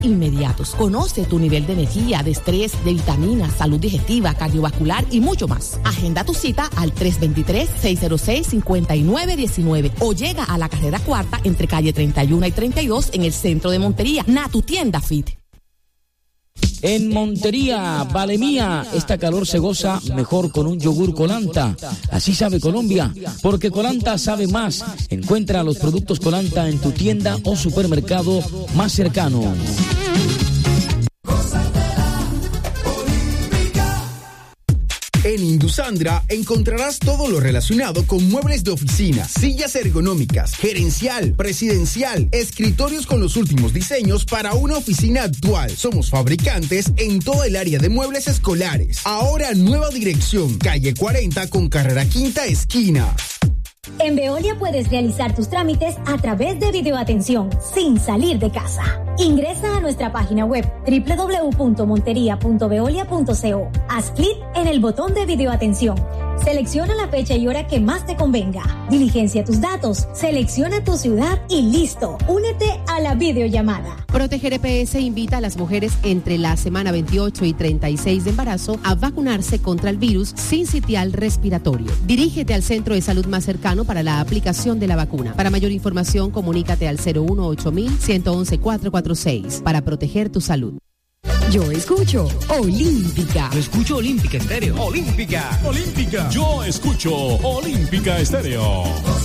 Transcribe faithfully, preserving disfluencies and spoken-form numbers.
inmediatos. Conoce tu nivel de energía, de estrés, de vitaminas, salud digestiva, cardiovascular y mucho más. Agenda tu cita al tres dos tres, seis cero seis, cinco nueve uno nueve o llega a la carrera cuarta entre calle treinta y uno y treinta y dos en el centro de Montería. Na, tu tienda Fit. En Montería, vale mía, esta calor se goza mejor con un yogur Colanta. Así sabe Colombia, porque Colanta sabe más. Encuentra los productos Colanta en tu tienda o supermercado más cercano. En Indusandra encontrarás todo lo relacionado con muebles de oficina, sillas ergonómicas, gerencial, presidencial, escritorios con los últimos diseños para una oficina actual. Somos fabricantes en toda el área de muebles escolares. Ahora nueva dirección, calle cuarenta con carrera quinta esquina. En Veolia puedes realizar tus trámites a través de videoatención sin salir de casa. Ingresa a nuestra página web doble u doble u doble u punto montería punto veolia punto co. Haz clic en el botón de videoatención. Selecciona la fecha y hora que más te convenga. Diligencia tus datos, selecciona tu ciudad y listo. Únete a la videollamada. Proteger E P S invita a las mujeres entre la semana veintiocho y treinta y seis de embarazo a vacunarse contra el virus sincitial respiratorio. Dirígete al centro de salud más cercano para la aplicación de la vacuna. Para mayor información, comunícate al cero uno ocho mil, ciento once, cuatrocientos cuarenta y seis para proteger tu salud. Yo escucho Olímpica. Yo escucho Olímpica Estéreo. Olímpica. Olímpica. Yo escucho Olímpica Estéreo.